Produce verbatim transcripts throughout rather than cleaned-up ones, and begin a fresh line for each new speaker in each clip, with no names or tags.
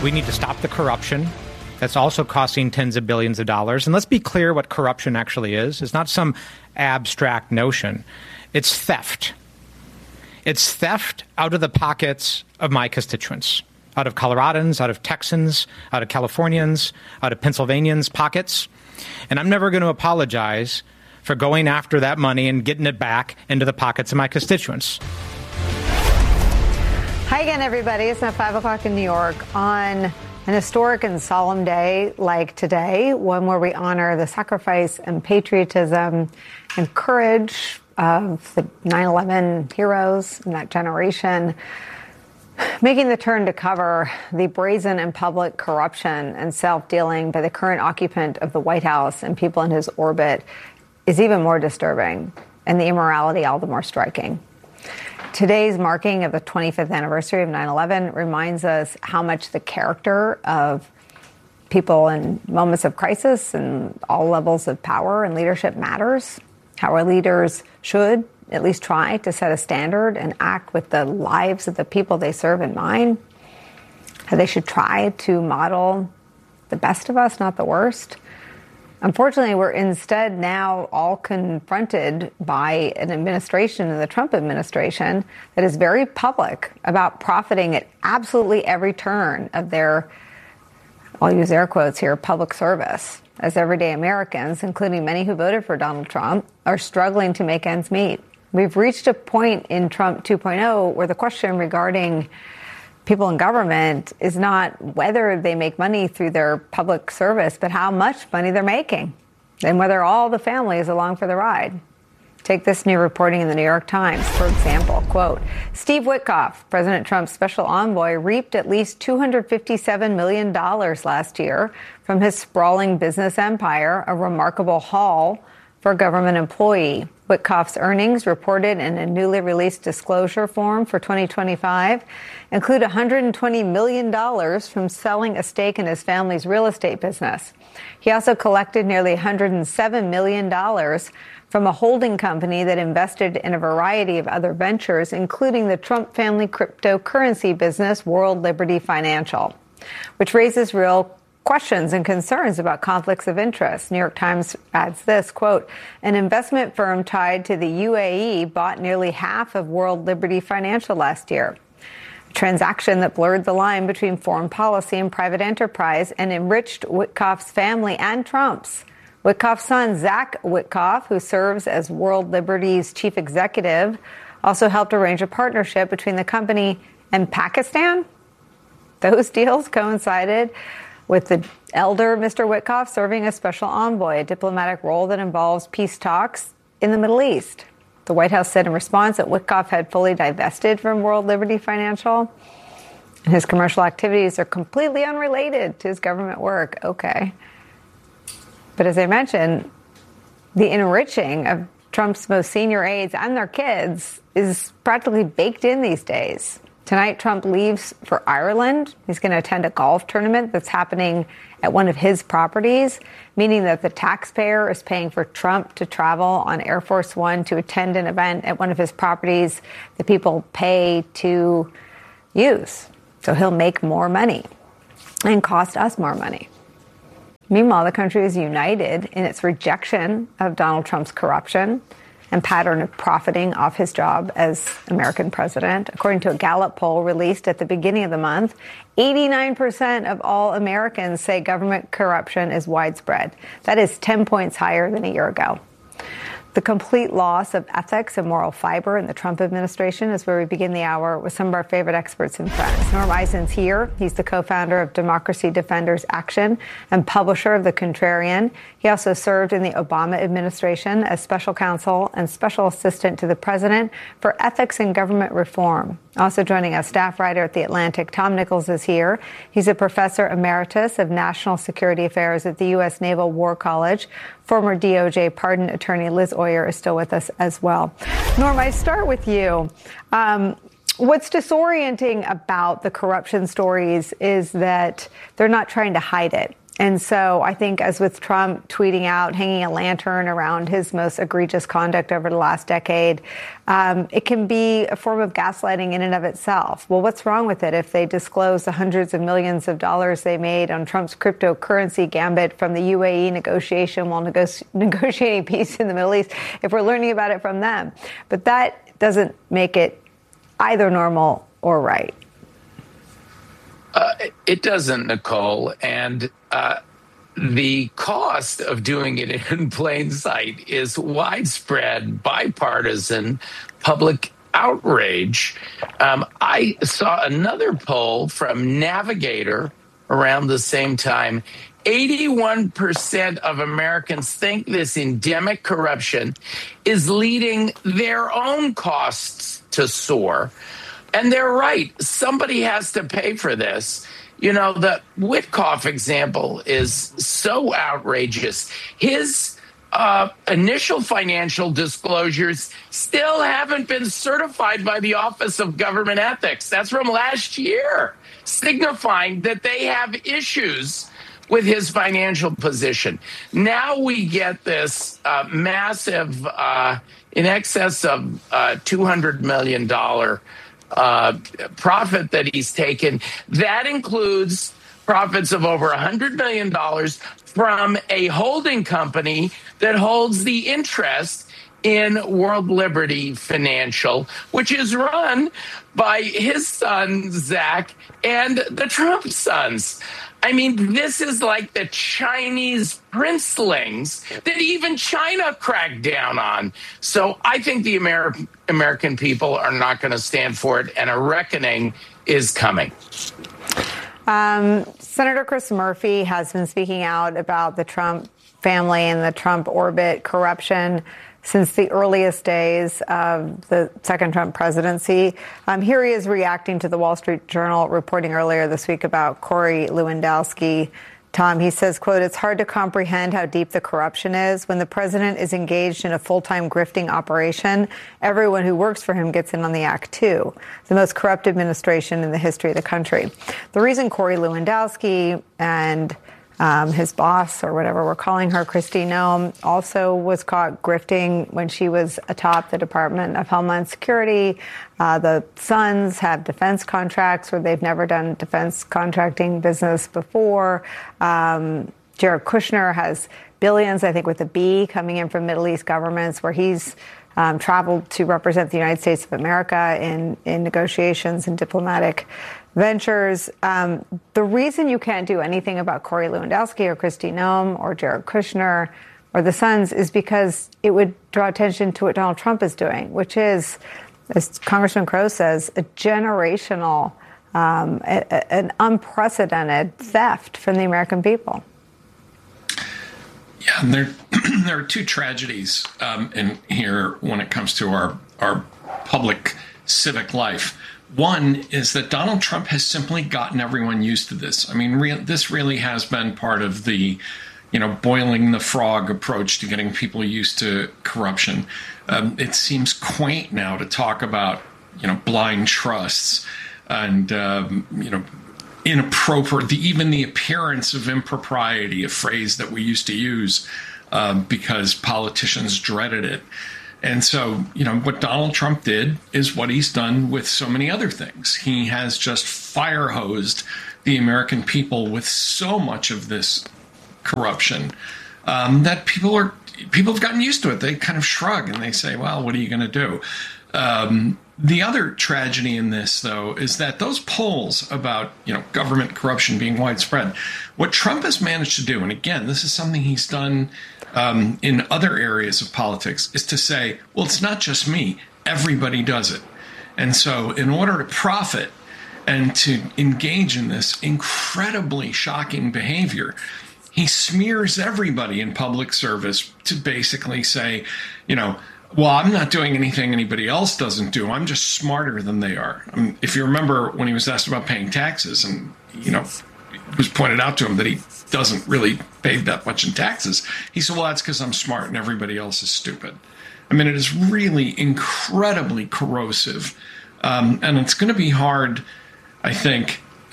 We need to stop the corruption. That's also costing tens of billions of dollars. And let's be clear what corruption actually is. It's not some abstract notion. It's theft. It's theft out of the pockets of my constituents, out of Coloradans, out of Texans, out of Californians, out of Pennsylvanians' pockets. And I'm never going to apologize for going after that money and getting it back into the pockets of my constituents.
Hi again, everybody. It's now five o'clock in New York on an historic and solemn day like today, one where we honor the sacrifice and patriotism and courage of the nine eleven heroes in that generation, making the turn to cover the brazen and public corruption and self-dealing by the current occupant of the White House and people in his orbit is even more disturbing, and the immorality all the more striking. Today's marking of the twenty-fifth anniversary of nine eleven reminds us how much the character of people in moments of crisis and all levels of power and leadership matters, how our leaders should at least try to set a standard and act with the lives of the people they serve in mind, how they should try to model the best of us, not the worst. Unfortunately, we're instead now all confronted by an administration, the Trump administration, that is very public about profiting at absolutely every turn of their, I'll use air quotes here, public service, as everyday Americans, including many who voted for Donald Trump, are struggling to make ends meet. We've reached a point in Trump two point oh where the question regarding people in government is not whether they make money through their public service, but how much money they're making, and whether all the family is along for the ride. Take this new reporting in the New York Times, for example, quote, Steve Witkoff, President Trump's special envoy, reaped at least two hundred fifty-seven million dollars last year from his sprawling business empire, a remarkable haul for a government employee. Witkoff's earnings, reported in a newly released disclosure form for twenty twenty-five, include one hundred twenty million dollars from selling a stake in his family's real estate business. He also collected nearly one hundred seven million dollars from a holding company that invested in a variety of other ventures, including the Trump family cryptocurrency business, World Liberty Financial, which raises real questions and concerns about conflicts of interest. New York Times adds this, quote, an investment firm tied to the U A E bought nearly half of World Liberty Financial last year, a transaction that blurred the line between foreign policy and private enterprise and enriched Witkoff's family and Trump's. Witkoff's son, Zach Witkoff, who serves as World Liberty's chief executive, also helped arrange a partnership between the company and Pakistan. Those deals coincided with the elder Mister Witkoff serving as special envoy, a diplomatic role that involves peace talks in the Middle East. The White House said in response that Witkoff had fully divested from World Liberty Financial, and his commercial activities are completely unrelated to his government work. Okay. But as I mentioned, the enriching of Trump's most senior aides and their kids is practically baked in these days. Tonight, Trump leaves for Ireland. He's going to attend a golf tournament that's happening at one of his properties, meaning that the taxpayer is paying for Trump to travel on Air Force One to attend an event at one of his properties that people pay to use. So he'll make more money and cost us more money. Meanwhile, the country is united in its rejection of Donald Trump's corruption and pattern of profiting off his job as American president. According to a Gallup poll released at the beginning of the month, eighty-nine percent of all Americans say government corruption is widespread. That is ten points higher than a year ago. The complete loss of ethics and moral fiber in the Trump administration is where we begin the hour with some of our favorite experts and friends. Norm Eisen's here. He's the co-founder of Democracy Defenders Action and publisher of The Contrarian. He also served in the Obama administration as special counsel and special assistant to the president for ethics and government reform. Also joining us, staff writer at The Atlantic, Tom Nichols, is here. He's a professor emeritus of national security affairs at the U S Naval War College. Former D O J pardon attorney Liz Oyer is still with us as well. Norm, I start with you. Um, what's disorienting about the corruption stories is that they're not trying to hide it. And so I think, as with Trump tweeting out, hanging a lantern around his most egregious conduct over the last decade, um, it can be a form of gaslighting in and of itself. Well, what's wrong with it if they disclose the hundreds of millions of dollars they made on Trump's cryptocurrency gambit from the U A E negotiation while nego- negotiating peace in the Middle East, if we're learning about it from them? But that doesn't make it either normal or right.
Uh, it doesn't, Nicole. And uh, the cost of doing it in plain sight is widespread, bipartisan public outrage. Um, I saw another poll from Navigator around the same time. eighty-one percent of Americans think this endemic corruption is leading their own costs to soar. And they're right. Somebody has to pay for this. You know, the Witkoff example is so outrageous. His uh, initial financial disclosures still haven't been certified by the Office of Government Ethics. That's from last year, signifying that they have issues with his financial position. Now we get this uh, massive, uh, in excess of uh, two hundred million dollars Uh, profit that he's taken. That includes profits of over one hundred million dollars from a holding company that holds the interest in World Liberty Financial, which is run by his son, Zach, and the Trump sons. I mean, this is like the Chinese princelings that even China cracked down on. So I think the Amer- American people are not going to stand for it, and a reckoning is coming.
Um, Senator Chris Murphy has been speaking out about the Trump family and the Trump orbit corruption since the earliest days of the second Trump presidency. Um, here he is reacting to the Wall Street Journal reporting earlier this week about Corey Lewandowski. Tom, he says, quote, "It's hard to comprehend how deep the corruption is. When the president is engaged in a full-time grifting operation, everyone who works for him gets in on the act, too. The most corrupt administration in the history of the country." The reason Corey Lewandowski and Um, his boss, or whatever we're calling her, Kristi Noem, also was caught grifting when she was atop the Department of Homeland Security. Uh, the sons have defense contracts where they've never done defense contracting business before. Um, Jared Kushner has billions, I think with a B, coming in from Middle East governments where he's um, traveled to represent the United States of America in, in negotiations and diplomatic ventures. Um, the reason you can't do anything about Corey Lewandowski or Kristi Noem or Jared Kushner or the sons is because it would draw attention to what Donald Trump is doing, which is, as Congressman Crow says, a generational, um, a, a, an unprecedented theft from the American people.
Yeah, and there, there are two tragedies um, in here when it comes to our, our public civic life. One is that Donald Trump has simply gotten everyone used to this. I mean, re- this really has been part of the, you know, boiling the frog approach to getting people used to corruption. Um, it seems quaint now to talk about, you know, blind trusts and, um, you know, inappropriate, the, even the appearance of impropriety, a phrase that we used to use um, because politicians dreaded it. And so, you know, what Donald Trump did is what he's done with so many other things. He has just fire hosed the American people with so much of this corruption um, that people are people have gotten used to it. They kind of shrug and they say, well, what are you going to do? Um, the other tragedy in this, though, is that those polls about, you know, government corruption being widespread, what Trump has managed to do, and again, this is something he's done um, in other areas of politics, is to say, well, it's not just me. Everybody does it. And so in order to profit and to engage in this incredibly shocking behavior, he smears everybody in public service to basically say, you know, well, I'm not doing anything anybody else doesn't do. I'm just smarter than they are. I mean, if you remember when he was asked about paying taxes and, you know, it was pointed out to him that he doesn't really pay that much in taxes, he said, well, that's because I'm smart and everybody else is stupid. I mean, it is really incredibly corrosive. Um, and it's going to be hard, I think,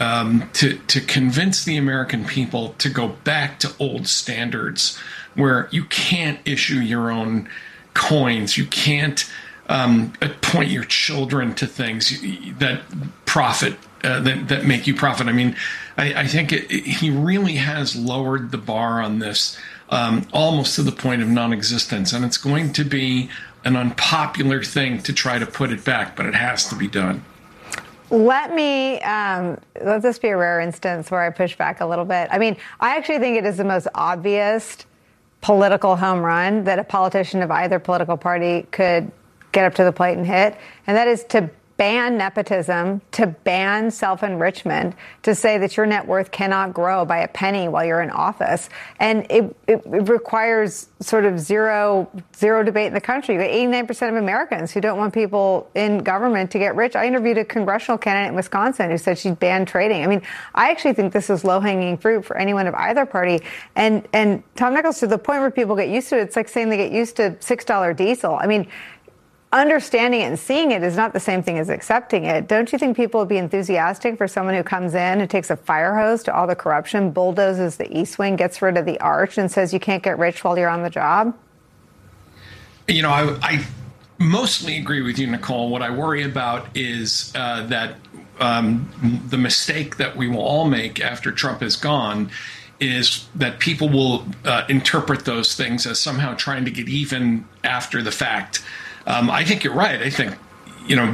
um, to to convince the American people to go back to old standards where you can't issue your own coins, you can't um, appoint your children to things that profit, uh, that, that make you profit. I mean, I, I think it, it, he really has lowered the bar on this um, almost to the point of non-existence. And it's going to be an unpopular thing to try to put it back, but it has to be done.
Let me, um, let this be a rare instance where I push back a little bit. I mean, I actually think it is the most obvious political home run that a politician of either political party could get up to the plate and hit, and that is to ban nepotism, to ban self-enrichment, to say that your net worth cannot grow by a penny while you're in office. And it, it, it requires sort of zero zero debate in the country. You got eighty-nine percent of Americans who don't want people in government to get rich. I interviewed a congressional candidate in Wisconsin who said she'd ban trading. I mean, I actually think this is low-hanging fruit for anyone of either party. And, and Tom Nichols, to the point where people get used to it, it's like saying they get used to six dollar diesel. I mean, understanding it and seeing it is not the same thing as accepting it. Don't you think people would be enthusiastic for someone who comes in and takes a fire hose to all the corruption, bulldozes the East Wing, gets rid of the arch, and says you can't get rich while you're on the job?
You know, I, I mostly agree with you, Nicole. What I worry about is uh, that um, the mistake that we will all make after Trump is gone is that people will uh, interpret those things as somehow trying to get even after the fact. Um, I think you're right. I think, you know,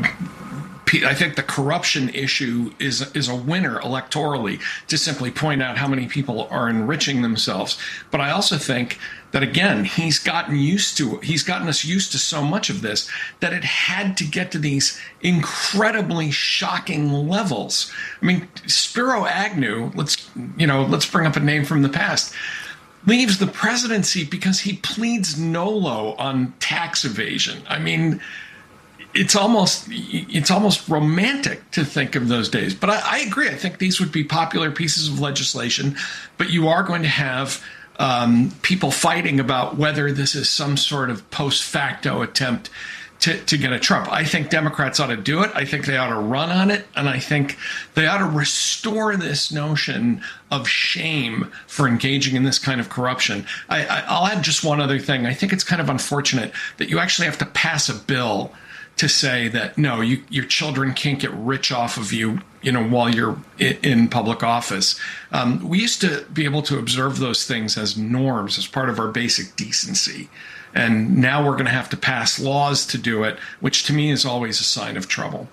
I think the corruption issue is is a winner electorally to simply point out how many people are enriching themselves. But I also think that, again, he's gotten used to he's gotten us used to so much of this that it had to get to these incredibly shocking levels. I mean, Spiro Agnew, let's you know, let's bring up a name from the past, leaves the presidency because he pleads nolo on tax evasion. I mean, it's almost it's almost romantic to think of those days. But I, I agree. I think these would be popular pieces of legislation. But you are going to have um, people fighting about whether this is some sort of post facto attempt to, to get a Trump. I think Democrats ought to do it. I think they ought to run on it. And I think they ought to restore this notion of shame for engaging in this kind of corruption. I, I, I'll add just one other thing. I think it's kind of unfortunate that you actually have to pass a bill to say that, no, you, your children can't get rich off of you, you know, while you're in, in public office. Um, we used to be able to observe those things as norms, as part of our basic decency. And now we're going to have to pass laws to do it, which to me is always a sign of trouble.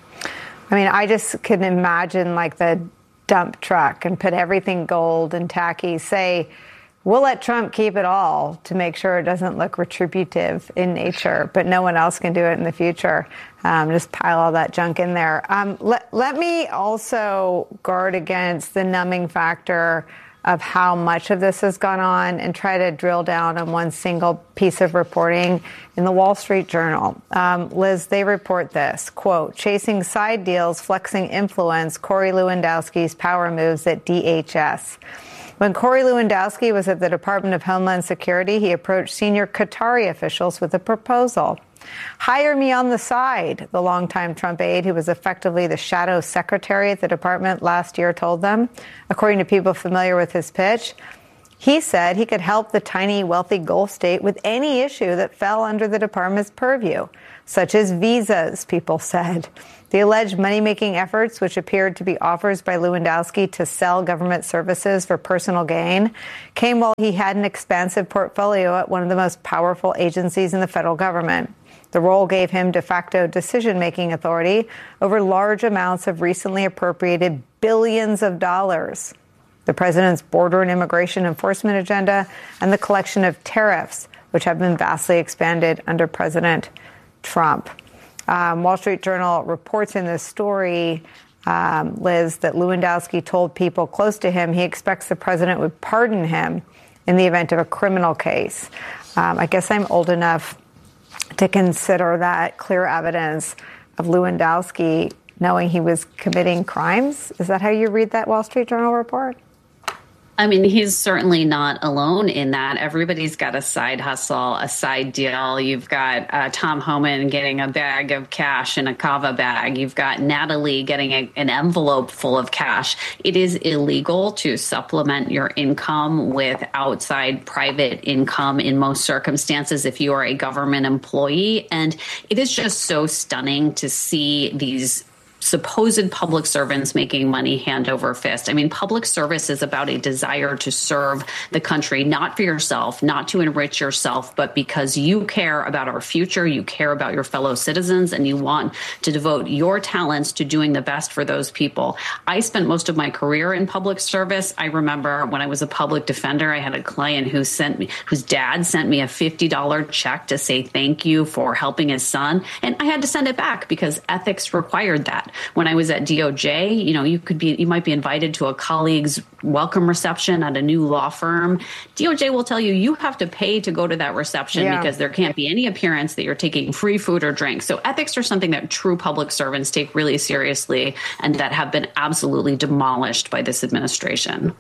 I mean, I just can imagine like the dump truck and put everything gold and tacky, say, we'll let Trump keep it all to make sure it doesn't look retributive in nature, but no one else can do it in the future. Um, just pile all that junk in there. Um, let, let me also guard against the numbing factor of how much of this has gone on and try to drill down on one single piece of reporting in the Wall Street Journal. Um, Liz, they report this, quote, chasing side deals, flexing influence, Corey Lewandowski's power moves at D H S. When Corey Lewandowski was at the Department of Homeland Security, he approached senior Qatari officials with a proposal. Hire me on the side, the longtime Trump aide who was effectively the shadow secretary at the department last year told them. According to people familiar with his pitch, he said he could help the tiny, wealthy Gulf state with any issue that fell under the department's purview, such as visas, people said. The alleged money-making efforts, which appeared to be offers by Lewandowski to sell government services for personal gain, came while he had an expansive portfolio at one of the most powerful agencies in the federal government. The role gave him de facto decision-making authority over large amounts of recently appropriated billions of dollars, the president's border and immigration enforcement agenda, and the collection of tariffs, which have been vastly expanded under President Trump. Um, Wall Street Journal reports in this story, um, Liz, that Lewandowski told people close to him he expects the president would pardon him in the event of a criminal case. Um, I guess I'm old enough to consider that clear evidence of Lewandowski knowing he was committing crimes. Is that how you read that Wall Street Journal report?
I mean, he's certainly not alone in that. Everybody's got a side hustle, a side deal. You've got uh, Tom Homan getting a bag of cash in a kava bag. You've got Natalie getting a, an envelope full of cash. It is illegal to supplement your income with outside private income in most circumstances if you are a government employee. And it is just so stunning to see these supposed public servants making money hand over fist. I mean, public service is about a desire to serve the country, not for yourself, not to enrich yourself, but because you care about our future, you care about your fellow citizens, and you want to devote your talents to doing the best for those people. I spent most of my career in public service. I remember when I was a public defender, I had a client who sent me, whose dad sent me a fifty dollars check to say thank you for helping his son. And I had to send it back because ethics required that. When I was at D O J, you know, you could be, you might be invited to a colleague's welcome reception at a new law firm. D O J will tell you you have to pay to go to that reception yeah. because there can't be any appearance that you're taking free food or drink. So ethics are something that true public servants take really seriously and that have been absolutely demolished by this administration.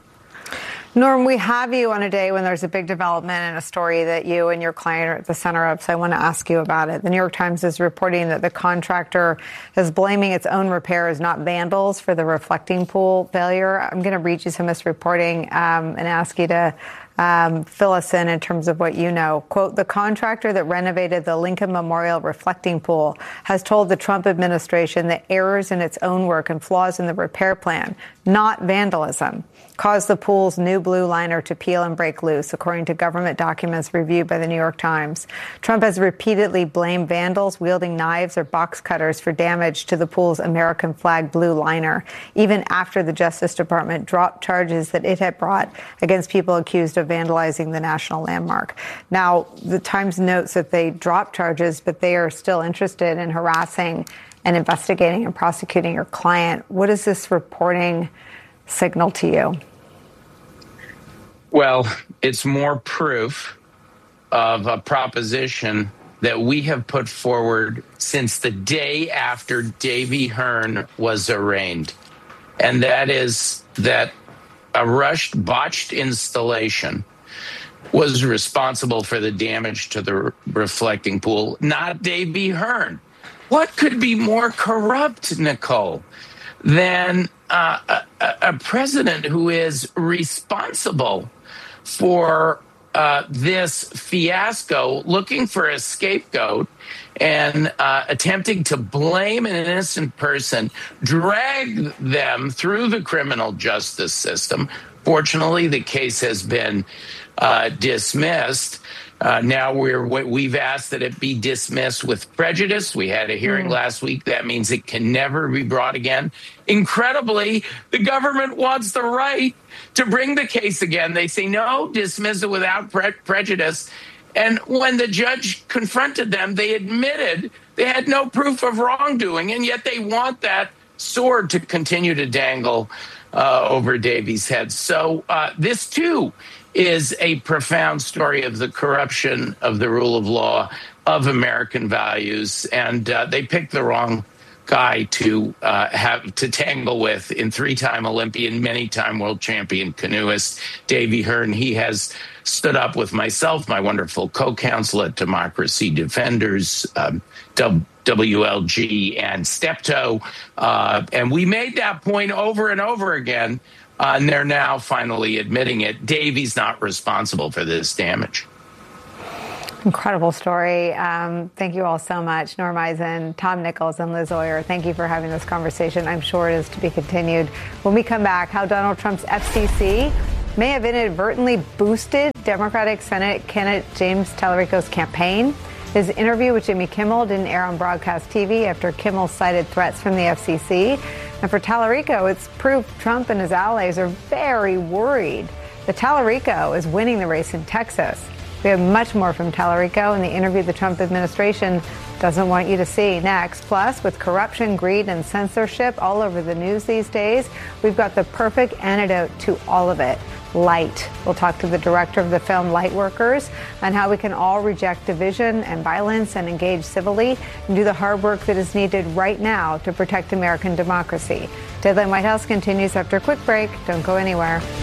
Norm, we have you on a day when there's a big development and a story that you and your client are at the center of, so I want to ask you about it. The New York Times is reporting that the contractor is blaming its own repairs, not vandals, for the reflecting pool failure. I'm going to read you some of this reporting um, and ask you to um, fill us in in terms of what you know. Quote, the contractor that renovated the Lincoln Memorial reflecting pool has told the Trump administration that errors in its own work and flaws in the repair plan, not vandalism, caused the pool's new blue liner to peel and break loose, according to government documents reviewed by the New York Times. Trump has repeatedly blamed vandals wielding knives or box cutters for damage to the pool's American flag blue liner, even after the Justice Department dropped charges that it had brought against people accused of vandalizing the national landmark. Now, the Times notes that they dropped charges, but they are still interested in harassing and investigating and prosecuting your client. What does this reporting signal to you?
Well, it's more proof of a proposition that we have put forward since the day after Davy Hearn was arraigned. And that is that a rushed, botched installation was responsible for the damage to the reflecting pool, not Davy Hearn. What could be more corrupt, Nicole, than uh, a, a president who is responsible for uh, this fiasco, looking for a scapegoat and uh, attempting to blame an innocent person, drag them through the criminal justice system. Fortunately, the case has been uh, dismissed. Uh, now we're we've asked that it be dismissed with prejudice. We had a hearing mm. last week. That means it can never be brought again. Incredibly, the government wants the right to bring the case again. They say, no, dismiss it without pre- prejudice. And when the judge confronted them, they admitted they had no proof of wrongdoing, and yet they want that sword to continue to dangle uh, over Davy's head. So uh, this, too, is a profound story of the corruption of the rule of law, of American values, and uh, they picked the wrong guy to uh, have to tangle with in three-time Olympian, many-time world champion canoeist Davy Hearn. He has stood up with myself, my wonderful co-counsel at Democracy Defenders, um, W L G, and Steptoe, uh, and we made that point over and over again. Uh, and they're now finally admitting it. Davy's not responsible for this damage.
Incredible story. Um, thank you all so much. Norm Eisen, Tom Nichols, and Liz Oyer. Thank you for having this conversation. I'm sure it is to be continued. When we come back, how Donald Trump's F C C may have inadvertently boosted Democratic Senate candidate James Tallarico's campaign. His interview with Jimmy Kimmel didn't air on broadcast T V after Kimmel cited threats from the F C C. And for Tallarico, it's proof Trump and his allies are very worried that Tallarico is winning the race in Texas. We have much more from Tallarico in the interview the Trump administration doesn't want you to see. Next, plus, with corruption, greed, and censorship all over the news these days, we've got the perfect antidote to all of it. Light. We'll talk to the director of the film Lightworkers on how we can all reject division and violence and engage civilly and do the hard work that is needed right now to protect American democracy. Deadline White House continues after a quick break. Don't go anywhere.